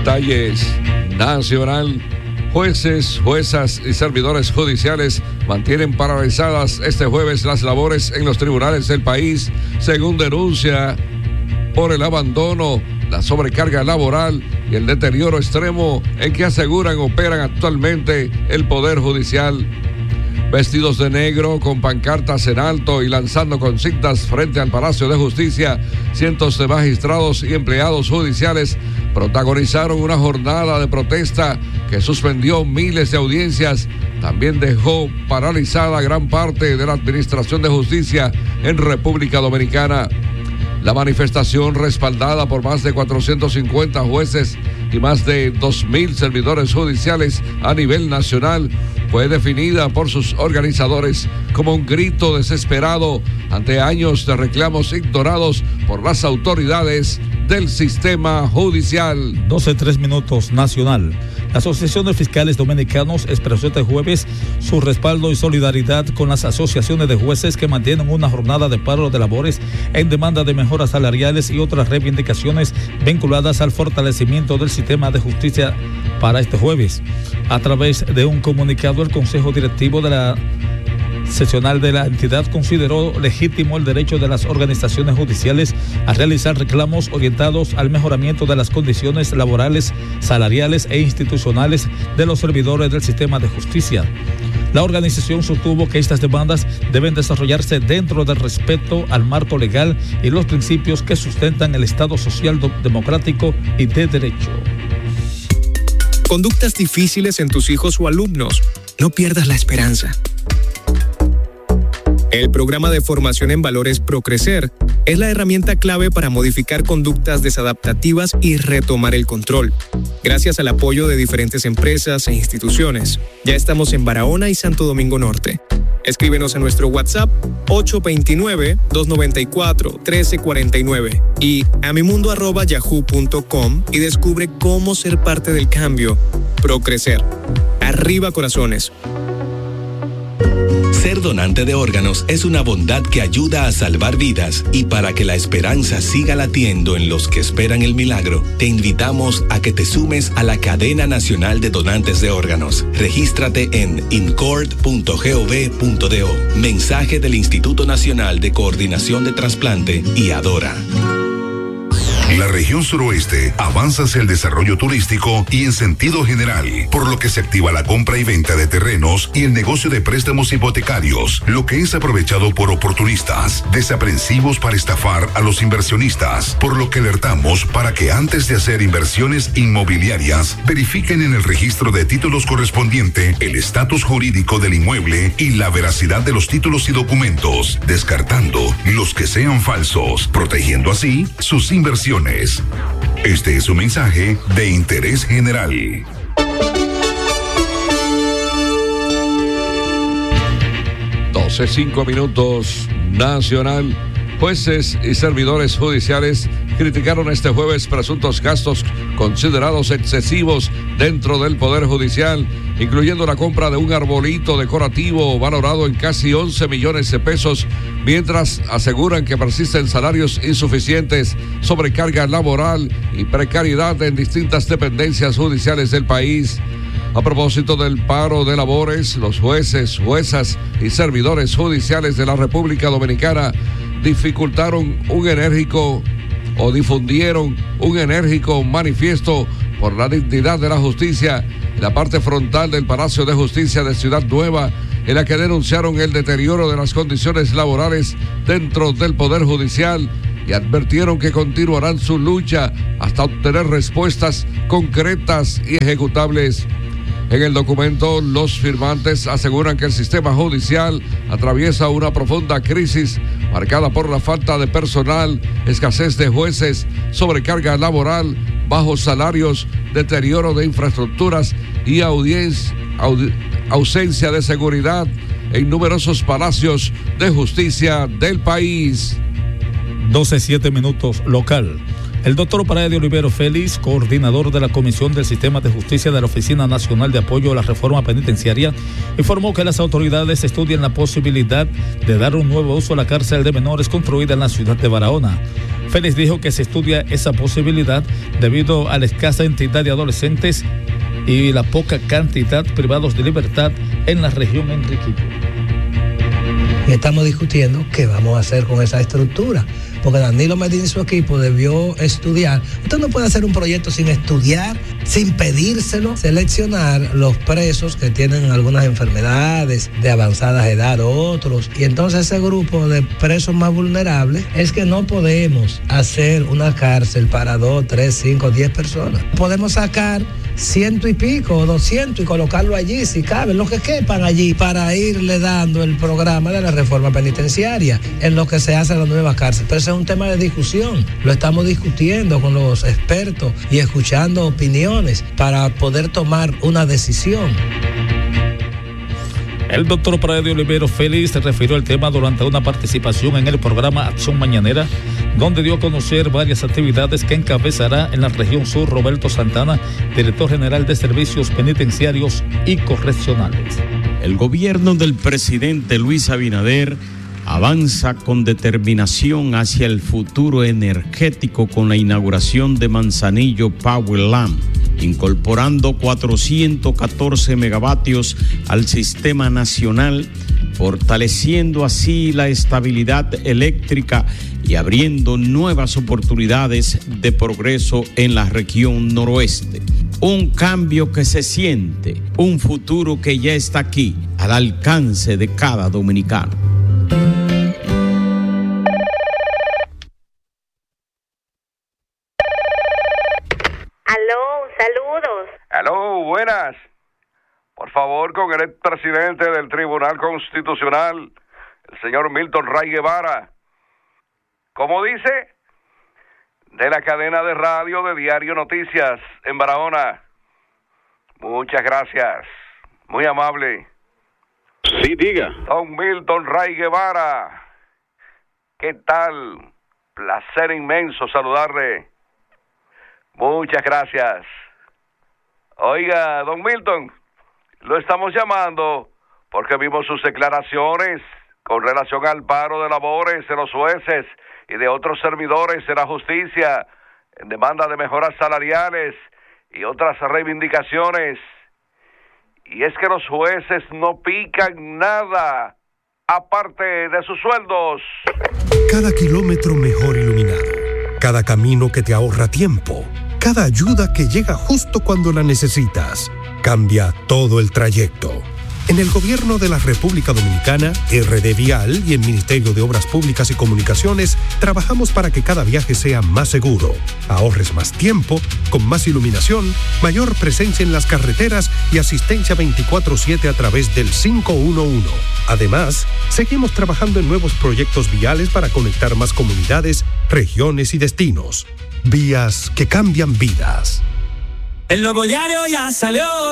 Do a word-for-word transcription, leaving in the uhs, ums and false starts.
Detalles. Nacional. Jueces, juezas y servidores judiciales mantienen paralizadas este jueves las labores en los tribunales del país, según denuncia por el abandono, la sobrecarga laboral y el deterioro extremo en que aseguran operan actualmente el Poder Judicial. Vestidos de negro, con pancartas en alto y lanzando consignas frente al Palacio de Justicia, cientos de magistrados y empleados judiciales protagonizaron una jornada de protesta que suspendió miles de audiencias. También dejó paralizada gran parte de la Administración de Justicia en República Dominicana. La manifestación, respaldada por más de cuatrocientos cincuenta jueces y más de dos mil servidores judiciales a nivel nacional, fue definida por sus organizadores como un grito desesperado ante años de reclamos ignorados por las autoridades del sistema judicial. doce tres minutos, Nacional. La Asociación de Fiscales Dominicanos expresó este jueves su respaldo y solidaridad con las asociaciones de jueces que mantienen una jornada de paro de labores en demanda de mejoras salariales y otras reivindicaciones vinculadas al fortalecimiento del sistema de justicia para este jueves. A través de un comunicado, el Consejo Directivo de la Seccional de la entidad consideró legítimo el derecho de las organizaciones judiciales a realizar reclamos orientados al mejoramiento de las condiciones laborales, salariales e institucionales de los servidores del sistema de justicia. La organización sostuvo que estas demandas deben desarrollarse dentro del respeto al marco legal y los principios que sustentan el Estado social democrático y de derecho. Conductas difíciles en tus hijos o alumnos. No pierdas la esperanza. El programa de formación en valores ProCrecer es la herramienta clave para modificar conductas desadaptativas y retomar el control. Gracias al apoyo de diferentes empresas e instituciones, ya estamos en Barahona y Santo Domingo Norte. Escríbenos a nuestro WhatsApp ocho dos nueve, dos nueve cuatro, uno tres cuatro nueve y a mimundo arroba yahoo punto com y descubre cómo ser parte del cambio. ProCrecer. Arriba corazones. Ser donante de órganos es una bondad que ayuda a salvar vidas, y para que la esperanza siga latiendo en los que esperan el milagro, te invitamos a que te sumes a la Cadena Nacional de Donantes de Órganos. Regístrate en incord punto gov punto do. Mensaje del Instituto Nacional de Coordinación de Trasplante y Adora. La región suroeste avanza hacia el desarrollo turístico y en sentido general, por lo que se activa la compra y venta de terrenos y el negocio de préstamos hipotecarios, lo que es aprovechado por oportunistas, desaprensivos para estafar a los inversionistas, por lo que alertamos para que antes de hacer inversiones inmobiliarias, verifiquen en el registro de títulos correspondiente el estatus jurídico del inmueble y la veracidad de los títulos y documentos, descartando los que sean falsos, protegiendo así sus inversiones. Este es un mensaje de interés general. doce cinco minutos, Nacional. Jueces y servidores judiciales criticaron este jueves presuntos gastos considerados excesivos dentro del Poder Judicial, incluyendo la compra de un arbolito decorativo valorado en casi once millones de pesos, mientras aseguran que persisten salarios insuficientes, sobrecarga laboral y precariedad en distintas dependencias judiciales del país. A propósito del paro de labores, los jueces, juezas y servidores judiciales de la República Dominicana dificultaron un enérgico o difundieron un enérgico manifiesto por la dignidad de la justicia en la parte frontal del Palacio de Justicia de Ciudad Nueva, en la que denunciaron el deterioro de las condiciones laborales dentro del Poder Judicial y advirtieron que continuarán su lucha hasta obtener respuestas concretas y ejecutables. En el documento, los firmantes aseguran que el sistema judicial atraviesa una profunda crisis marcada por la falta de personal, escasez de jueces, sobrecarga laboral, bajos salarios, deterioro de infraestructuras y audiencia, audi, ausencia de seguridad en numerosos palacios de justicia del país. doce siete minutos, local. El doctor Paradio Olivero Félix, coordinador de la Comisión del Sistema de Justicia de la Oficina Nacional de Apoyo a la Reforma Penitenciaria, informó que las autoridades estudian la posibilidad de dar un nuevo uso a la cárcel de menores construida en la ciudad de Barahona. Félix dijo que se estudia esa posibilidad debido a la escasa entidad de adolescentes y la poca cantidad privados de libertad en la región Enriquillo. Estamos discutiendo qué vamos a hacer con esa estructura, porque Danilo Medina y su equipo debió estudiar. Usted no puede hacer un proyecto sin estudiar, sin pedírselo, seleccionar los presos que tienen algunas enfermedades de avanzada edad, otros, y entonces ese grupo de presos más vulnerables es que no podemos hacer una cárcel para dos, tres, cinco, diez personas. Podemos sacar ciento y pico o doscientos y colocarlo allí si cabe, los que quepan allí, para irle dando el programa de la reforma penitenciaria en lo que se hace en la nueva cárcel. Pero ese es un tema de discusión, lo estamos discutiendo con los expertos y escuchando opiniones para poder tomar una decisión. El doctor Paradio Olivero Félix se refirió al tema durante una participación en el programa Acción Mañanera, donde dio a conocer varias actividades que encabezará en la región sur Roberto Santana, director general de Servicios Penitenciarios y Correccionales. El gobierno del presidente Luis Abinader avanza con determinación hacia el futuro energético con la inauguración de Manzanillo Powerland, incorporando cuatrocientos catorce megavatios al sistema nacional, fortaleciendo así la estabilidad eléctrica y abriendo nuevas oportunidades de progreso en la región noroeste. Un cambio que se siente, un futuro que ya está aquí, al alcance de cada dominicano. Aló, saludos. Aló, buenas. Por favor, con el expresidente del Tribunal Constitucional, el señor Milton Ray Guevara. ¿Cómo dice? De la cadena de radio de Diario Noticias en Barahona. Muchas gracias. Muy amable. Sí, diga. Don Milton Ray Guevara. ¿Qué tal? Placer inmenso saludarle. Muchas gracias. Oiga, don Milton, lo estamos llamando porque vimos sus declaraciones con relación al paro de labores de los jueces y de otros servidores de la justicia en demanda de mejoras salariales y otras reivindicaciones. Y es que los jueces no pican nada aparte de sus sueldos. Cada kilómetro mejor iluminado, cada camino que te ahorra tiempo, cada ayuda que llega justo cuando la necesitas, cambia todo el trayecto. En el Gobierno de la República Dominicana, R D Vial y el Ministerio de Obras Públicas y Comunicaciones trabajamos para que cada viaje sea más seguro, ahorres más tiempo, con más iluminación, mayor presencia en las carreteras y asistencia veinticuatro siete a través del cinco uno uno. Además, seguimos trabajando en nuevos proyectos viales para conectar más comunidades, regiones y destinos. Vías que cambian vidas. El nuevo diario ya salió.